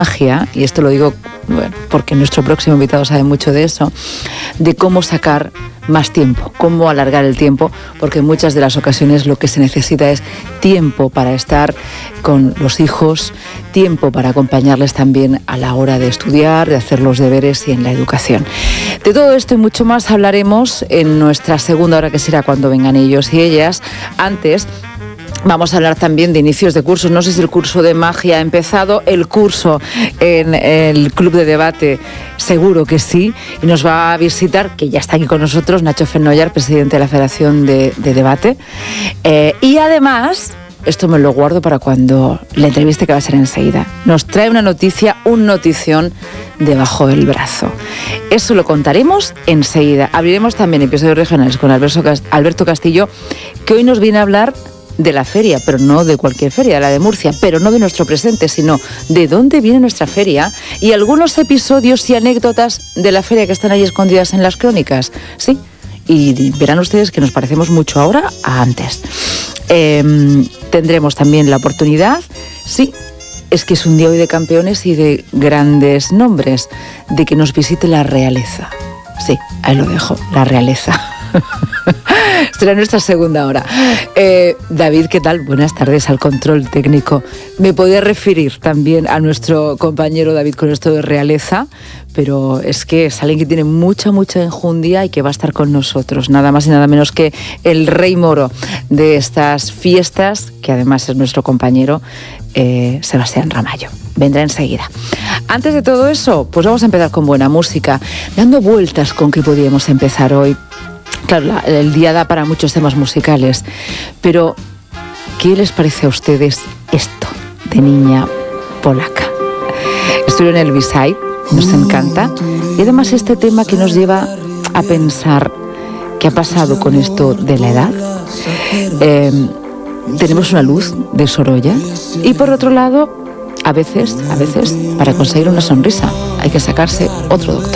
magia, y esto lo digo porque nuestro próximo invitado sabe mucho de eso, de cómo sacar más tiempo, cómo alargar el tiempo, porque en muchas de las ocasiones lo que se necesita es tiempo para estar con los hijos, tiempo para acompañarles también a la hora de estudiar, de hacer los deberes y en la educación. De todo esto y mucho más hablaremos en nuestra segunda hora, que será cuando vengan ellos y ellas. Antes, vamos a hablar también de inicios de cursos. No sé si el curso de magia ha empezado, el curso en el Club de Debate seguro que sí, y nos va a visitar, que ya está aquí con nosotros, Nacho Fenollar, presidente de la Federación de Debate. Y además, esto me lo guardo para cuando la entrevista, que va a ser enseguida, nos trae una noticia, un notición debajo del brazo. Eso lo contaremos enseguida. Abriremos también episodios regionales con Alberto Castillo, que hoy nos viene a hablar de la feria, pero no de cualquier feria, de la de Murcia, pero no de nuestro presente, sino de dónde viene nuestra feria y algunos episodios y anécdotas de la feria que están ahí escondidas en las crónicas. Sí, y verán ustedes que nos parecemos mucho ahora a antes. Tendremos también la oportunidad, sí, es que es un día hoy de campeones y de grandes nombres, de que nos visite la realeza. Sí, ahí lo dejo, la realeza. Será nuestra segunda hora. David, ¿qué tal? Buenas tardes al control técnico. Me podía referir también a nuestro compañero David con esto de realeza, pero es que es alguien que tiene mucha enjundia y que va a estar con nosotros, nada más y nada menos que el rey moro de estas fiestas, que además es nuestro compañero, Sebastián Ramallo. Vendrá enseguida. Antes de todo eso, pues vamos a empezar con buena música, dando vueltas con qué podíamos empezar hoy. Claro, el día da para muchos temas musicales, pero ¿qué les parece a ustedes esto de Niña Polaca? Estuvieron en el B-Side, nos encanta, y además este tema que nos lleva a pensar qué ha pasado con esto de la edad. Tenemos una luz de Sorolla y por otro lado, a veces, para conseguir una sonrisa hay que sacarse otro doctor.